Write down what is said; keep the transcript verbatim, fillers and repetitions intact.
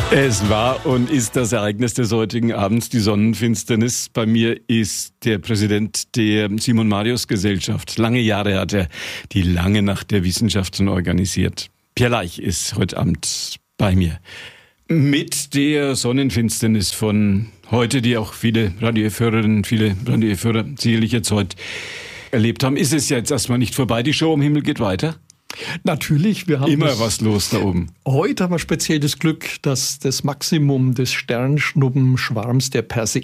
Es war und ist das Ereignis des heutigen Abends, die Sonnenfinsternis. Bei mir ist der Präsident der Simon-Marius-Gesellschaft. Lange Jahre hat er die lange Nacht der Wissenschaften organisiert. Pierre Leich ist heute Abend bei mir. Mit der Sonnenfinsternis von heute, die auch viele Radio F Hörerinnen, viele Radio F Hörer sicherlich jetzt heute erlebt haben, ist es ja jetzt erstmal nicht vorbei. Die Show am Himmel geht weiter. Natürlich, wir haben immer was los da oben. Heute haben wir speziell das Glück, dass das Maximum des Sternschnuppenschwarms der Perseiden